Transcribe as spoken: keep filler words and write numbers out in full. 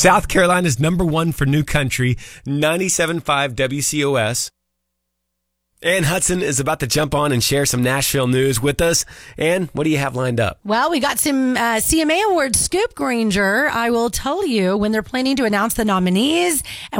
South Carolina's number one for new country, ninety-seven point five W C O S. Ann Hudson is about to jump on and share some Nashville news with us. Ann, what do you have lined up? Well, we got some uh, C M A Awards scoop, Granger. I will tell you when they're planning to announce the nominees and